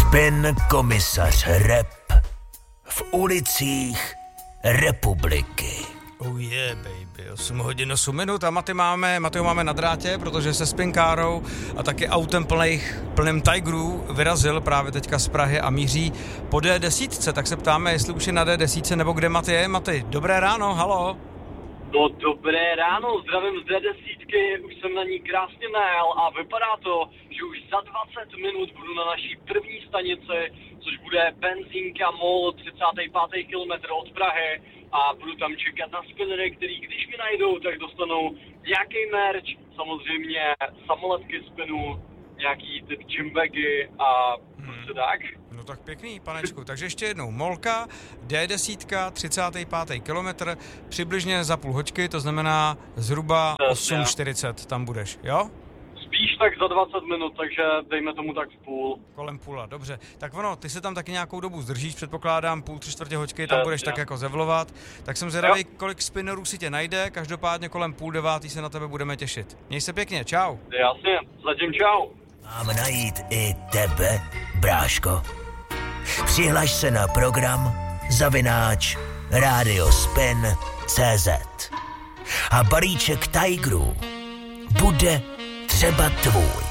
Spin komisař Rep v ulicích republiky. Oh yeah, baby, 8 hodin 8 minut a Matyho máme na drátě, protože se spinkárou a taky autem plným Tigerů vyrazil právě teďka z Prahy a míří po D10, tak se ptáme, jestli už je na D10 nebo kde Maty je. Maty, dobré ráno, halo. No dobré ráno, zdravím z D10, už jsem na ní krásně najel a vypadá to, že už za 20 minut budu na naší první stanici, což bude benzínka MOL 35. kilometr od Prahy a budu tam čekat na spinnery, který když mi najdou, tak dostanou nějaký merch, samozřejmě samolepky spinu, nějaký typ gymbagy a prostě tak. No tak pěkný, panečku. Takže ještě jednou, Molka, D10, 35. kilometr, přibližně za půl hoďky, to znamená zhruba 8:40 tam budeš, jo? Spíš tak za 20 minut, takže dejme tomu tak v půl. Kolem půla, dobře. Tak ono, ty se tam taky nějakou dobu zdržíš, předpokládám, půl, 3/4 hoďky, tam budeš tak jako zevlovat. Tak jsem zvědavý, kolik spinnerů si tě najde, každopádně kolem 8:30 se na tebe budeme těšit. Měj se pěkně, čau. Jasně, zatím čau. Mám najít i tebe, bráško. Přihlaš se na program @radiospin.cz a balíček Tigerů bude třeba tvůj.